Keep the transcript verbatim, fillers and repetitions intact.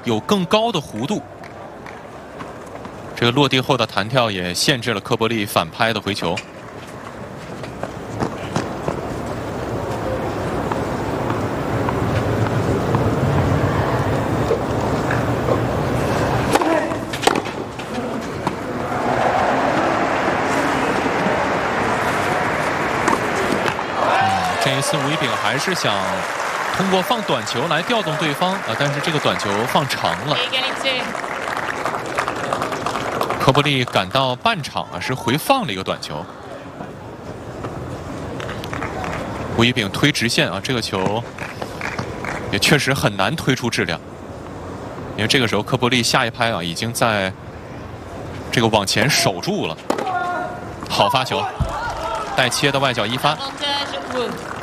有更高的弧度。这个落地后的弹跳也限制了科波利反拍的回球。 这一次吴一丙还是想通过放短球来调动对方啊，但是这个短球放长了。科波利赶到半场啊，是回放了一个短球。吴一丙推直线啊，这个球也确实很难推出质量，因为这个时候科波利下一拍啊已经在这个往前守住了。好发球，带切的外角一发。